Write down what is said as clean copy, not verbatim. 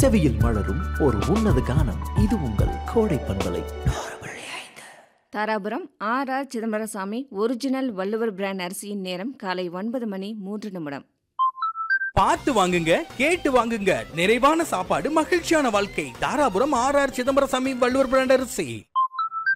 செவியில் மலரும் ஒரு உன்னத கானம். இது உங்கள் கோடை பண்பலை. Dharapuram R Chidambarasamy original Valluvar brand அரிசியின் நேரம் காலை 9:03. பார்த்து வாங்குங்க, கேட்டு வாங்குங்க. நிறைவான சாப்பாடு, மகிழ்ச்சியான வாழ்க்கை. தாராபுரம் ஆர் சிதம்பரசாமி வள்ளுவர் பிராண்ட் அரிசி.